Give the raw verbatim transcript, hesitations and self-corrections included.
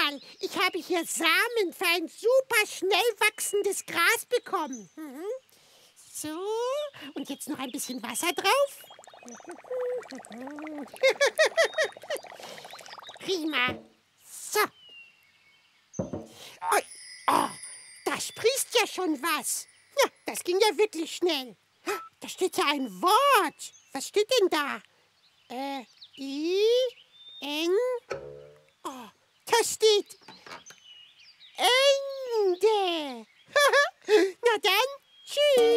mal, ich habe hier Samen für ein super schnell wachsendes Gras bekommen. Mhm. So, und jetzt noch ein bisschen Wasser drauf. Prima. So. Oh, oh, da sprießt ja schon was. Ja, das ging ja wirklich schnell. Da steht ja ein Wort. Was steht denn da? Äh,